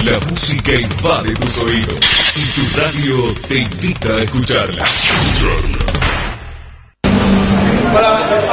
La música invade tus oídos y tu radio te invita a escucharla. Hola.